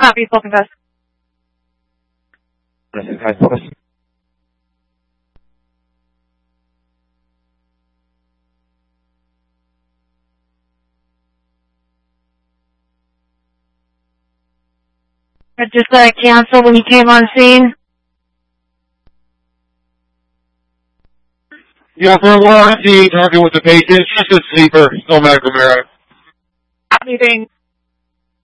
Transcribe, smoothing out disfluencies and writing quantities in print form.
Copy, full confess. Focus. Just cancel when you came on scene. Yeah, for warranty, target with the patient, just a sleeper, no McNamara. Anything.